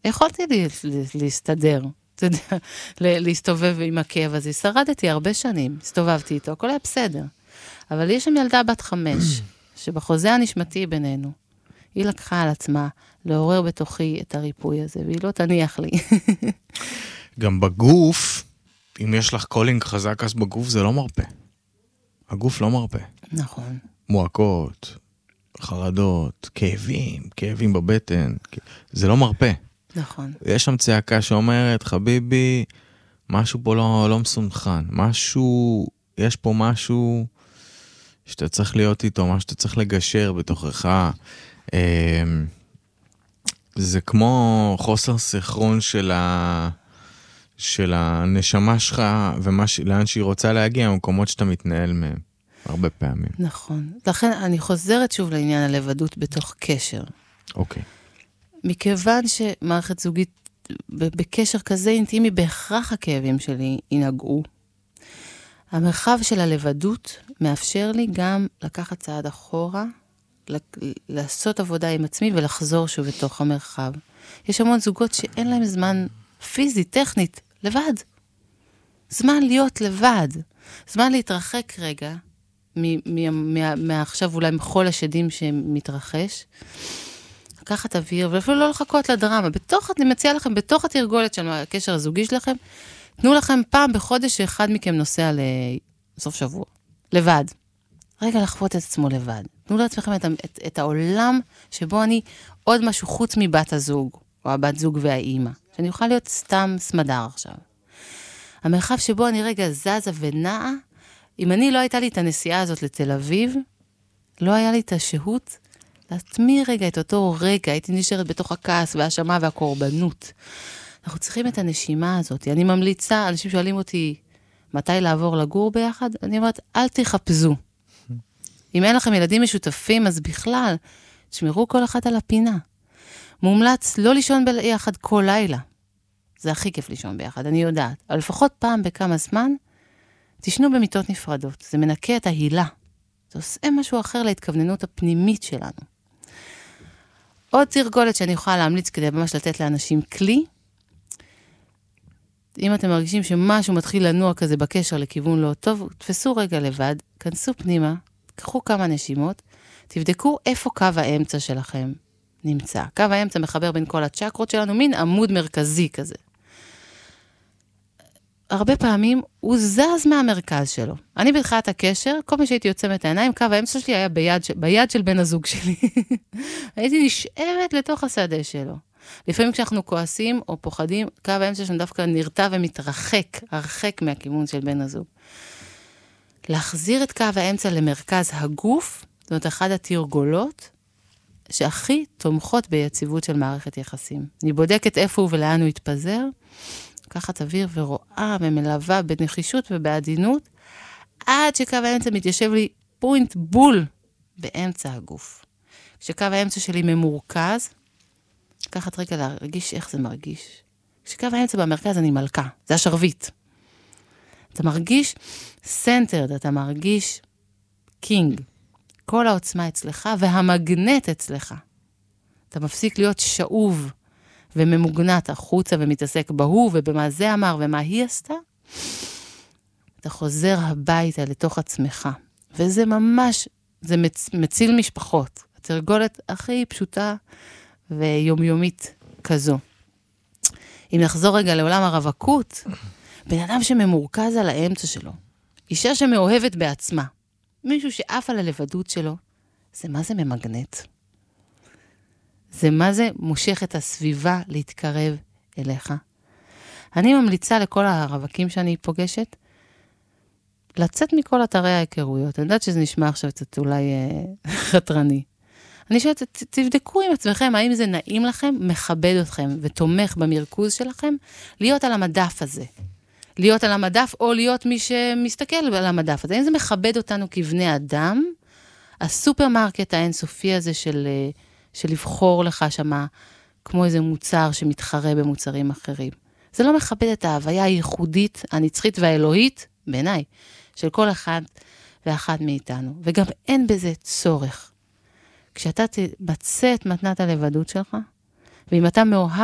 יכולתי להסתדר, אתה יודע, להסתובב עם הכאב הזה. שרדתי הרבה שנים, הסתובבתי איתו, הכל היה בסדר. אבל יש שם ילדה בת 5, שבחוזה הנשמתי בינינו, היא לקחה על עצמה לעורר בתוכי את הריפוי הזה, והיא לא תניח לי. גם בגוף, אם יש לך קולינג חזק, אז בגוף זה לא מרפא. הגוף לא מרפא. נכון. מועקות, חרדות, כאבים בבטן, זה לא מרפא. נכון. יש שם צעקה שאומרת, חביבי, משהו פה לא מסונכן, יש פה משהו שאתה צריך להיות איתו, משהו שאתה צריך לגשר בתוכך. זה כמו חוסר סכרון של הנשמה שלך, ולאן שהיא רוצה להגיע, המקומות שאתה מתנהל מהם, הרבה פעמים. נכון. לכן אני חוזרת שוב לעניין הלבדות בתוך קשר. אוקיי. מכיוון שמערכת זוגית בקשר כזה אינטימי, בהכרח הכאבים שלי ינגעו. המרחב של הלבדות מאפשר לי גם לקחת צעד אחורה, לעשות עבודה עם עצמי ולחזור שוב בתוך המרחב. יש המון זוגות שאין להם זמן פיזי, טכנית, לבד. זמן להיות לבד. זמן להתרחק רגע, מעכשיו אולי מחול השדים שמתרחש. לקחת אוויר, ואפילו לא לחכות לדרמה. אני מציעה לכם, בתוך התרגולת של הקשר הזוגי שלכם, תנו לכם פעם בחודש שאחד מכם נוסע לסוף שבוע. לבד. רגע לחוות את עצמו לבד. תנו לעצמכם את העולם שבו אני עוד משהו חוץ מבת הזוג, או הבת זוג והאימא. שאני אוכל להיות סתם סמדר עכשיו. המרחב שבו אני רגע זזה ונעה, אם אני לא הייתה לי את הנסיעה הזאת לתל אביב, לא היה לי את השהות, להתמיר רגע את אותו רגע, הייתי נשארת בתוך הכעס והאשמה והקורבנות. אנחנו צריכים את הנשימה הזאת. אני ממליצה, אנשים שואלים אותי, מתי לעבור לגור ביחד? אני אומרת, אל תחפזו. אם אין לכם ילדים משותפים, אז בכלל, תשמרו כל אחד על הפינה. מומלץ לא לישון ביחד כל לילה. זה הכי כיף לישון ביחד, אני יודעת. אבל לפחות פעם בכמה זמן, תשנו במיטות נפרדות. זה מנקה את ההילה. זה עושה משהו אחר להתכווננות הפנימית שלנו. עוד תרגולת שאני יכולה להמליץ כדי ממש לתת לאנשים כלי. אם אתם מרגישים שמשהו מתחיל לנוע כזה בקשר לכיוון לא טוב, תפסו רגע לבד, כנסו פנימה, קחו כמה נשימות, תבדקו איפה קו האמצע שלכם נמצא. קו האמצע מחבר בין כל הצ'קרות שלנו, מין עמוד מרכזי כזה. הרבה פעמים הוא זז מהמרכז שלו. אני בתחילת הקשר, כל מה שהייתי יוצאת העיניים, קו האמצע שלי היה ביד של בן הזוג שלי. הייתי נשאבת לתוך השדה שלו. לפעמים כשאנחנו כועסים או פוחדים, קו האמצע שלנו דווקא נרתע ומתרחק, הרחק מהכיוון של בן הזוג. להחזיר את קו האמצע למרכז הגוף, זאת אומרת, אחת התרגולות שהכי תומכות ביציבות של מערכת יחסים. אני בודקת איפה הוא ולאן הוא יתפזר, לקחת אוויר ורואה ומלווה בנחישות ובעדינות, עד שקו האמצע מתיישב לי פוינט בול באמצע הגוף. כשקו האמצע שלי ממורכז, לקחת רגע להרגיש איך זה מרגיש. כשקו האמצע במרכז אני מלכה, זה השרבית. אתה מרגיש סנטרד, אתה מרגיש קינג. כל העוצמה אצלך והמגנט אצלך. אתה מפסיק להיות שאוב וממוגנת החוצה ומתעסק בהוא ובמה זה אמר ומה היא עשתה. אתה חוזר הביתה לתוך עצמך. וזה ממש, זה מציל משפחות. התרגולת הכי פשוטה ויומיומית כזו. אם נחזור רגע לעולם הרווקות, בן אדם שממורכז על האמצע שלו, אישה שמאוהבת בעצמה, מישהו שאף על הלבדות שלו, זה מה זה ממגנט? זה מה זה מושך את הסביבה להתקרב אליך? אני ממליצה לכל הרווקים שאני פוגשת, לצאת מכל אתרי ההיכרויות. אני יודעת שזה נשמע עכשיו קצת אולי חתרני. אני שואלת, תבדקו עם עצמכם, האם זה נעים לכם, מכבד אתכם ותומך במרכוז שלכם, להיות על המדף הזה. להיות על המדף, או להיות מי שמסתכל על המדף הזה. האם זה מכבד אותנו כבני אדם? הסופרמרקט האינסופי הזה של לבחור לך שמה, כמו איזה מוצר שמתחרה במוצרים אחרים. זה לא מכבד את ההוויה הייחודית, הנצחית והאלוהית, בעיניי, של כל אחד ואחת מאיתנו. וגם אין בזה צורך. כשאתה תמצא את מתנת הלבדות שלך, ואם אתה מאוהב